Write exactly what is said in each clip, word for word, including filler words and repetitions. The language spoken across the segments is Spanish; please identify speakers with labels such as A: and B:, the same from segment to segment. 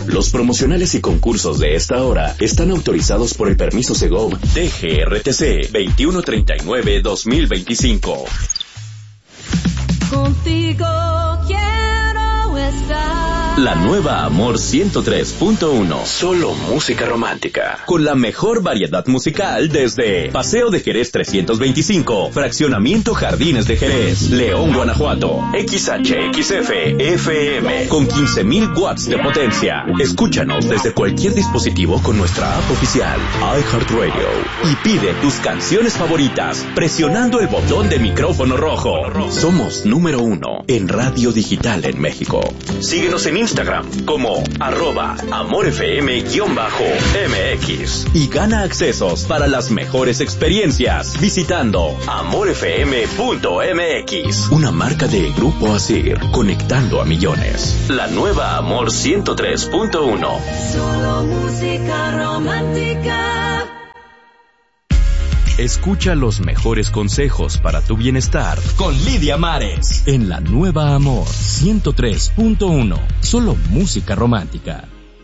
A: Los promocionales y concursos de esta hora están autorizados por el permiso Segov D G R T C veintiuno treinta y nueve dos mil veinticinco.
B: Contigo quiero estar.
A: La nueva Amor ciento tres punto uno. Solo música romántica. Con la mejor variedad musical desde Paseo de Jerez trescientos veinticinco, Fraccionamiento Jardines de Jerez, León, Guanajuato. X H X F F M con quince mil watts de potencia. Escúchanos desde cualquier dispositivo con nuestra app oficial iHeartRadio y pide tus canciones favoritas presionando el botón de micrófono rojo. Somos número uno en radio digital en México. Síguenos en Instagram como arroba amorfm-mx y gana accesos para las mejores experiencias visitando amorfm punto m x. Una marca de Grupo Asir, conectando a millones. La nueva Amor ciento tres punto uno.
B: Solo música romántica.
A: Escucha los mejores consejos para tu bienestar con Lidia Mares en la nueva Amor ciento tres punto uno. Solo música romántica.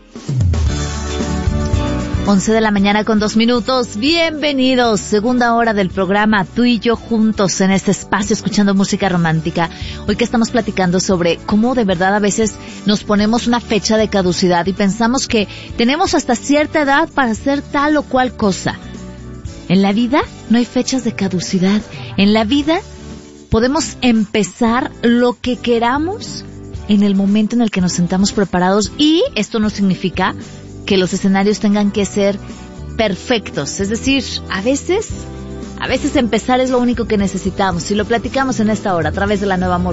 C: once de la mañana con dos minutos. Bienvenidos. Segunda hora del programa Tú y yo juntos en este espacio escuchando música romántica. Hoy que estamos platicando sobre cómo de verdad a veces nos ponemos una fecha de caducidad y pensamos que tenemos hasta cierta edad para hacer tal o cual cosa. En la vida no hay fechas de caducidad. En la vida podemos empezar lo que queramos en el momento en el que nos sentamos preparados, y esto no significa que los escenarios tengan que ser perfectos. Es decir, a veces, a veces empezar es lo único que necesitamos. Y lo platicamos en esta hora a través de la nueva Amor